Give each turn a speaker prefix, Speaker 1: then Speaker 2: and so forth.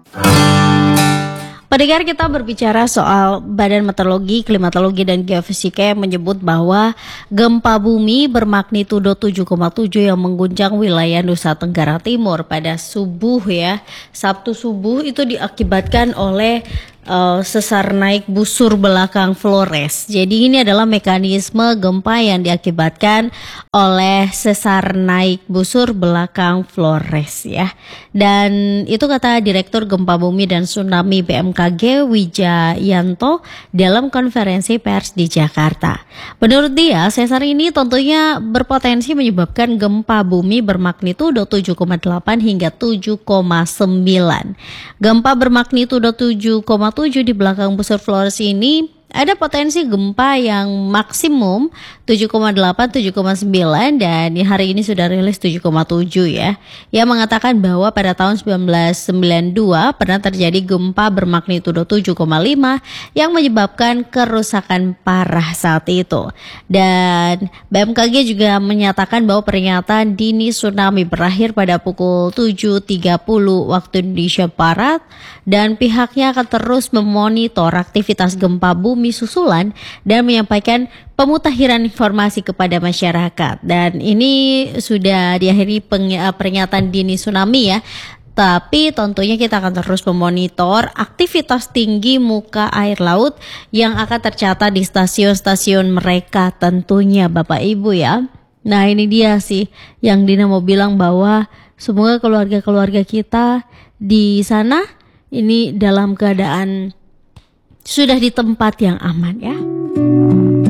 Speaker 1: Pendengar, kita berbicara soal Badan Meteorologi, Klimatologi, dan Geofisika yang menyebut bahwa gempa bumi bermagnitudo 7,7 yang mengguncang wilayah Nusa Tenggara Timur pada subuh Sabtu subuh itu diakibatkan oleh sesar naik busur belakang Flores. Jadi ini adalah mekanisme gempa yang diakibatkan oleh sesar naik busur belakang Flores ya. Dan itu kata Direktur Gempa Bumi dan Tsunami BMKG Wijayanto dalam konferensi pers di Jakarta. Menurut dia, sesar ini tentunya berpotensi menyebabkan gempa bumi bermagnitudo 7,8 hingga 7,9. Gempa bermagnitudo 7,7 di belakang busur Flores ini ada potensi gempa yang maksimum 7,8, 7,9 dan hari ini sudah rilis 7,7 ya. Yang mengatakan bahwa pada tahun 1992 pernah terjadi gempa bermagnitudo 7,5 yang menyebabkan kerusakan parah saat itu. Dan BMKG juga menyatakan bahwa peringatan dini tsunami berakhir pada pukul 7.30 waktu Indonesia Barat dan pihaknya akan terus memonitor aktivitas gempa bumi susulan dan menyampaikan pemutakhiran informasi kepada masyarakat. Dan ini sudah diakhiri peringatan dini tsunami ya. Tapi tentunya kita akan terus memonitor aktivitas tinggi muka air laut yang akan tercatat di stasiun-stasiun mereka tentunya Bapak Ibu ya. Nah ini dia sih yang Dina mau bilang bahwa semoga keluarga-keluarga kita di sana ini dalam keadaan sudah di tempat yang aman ya.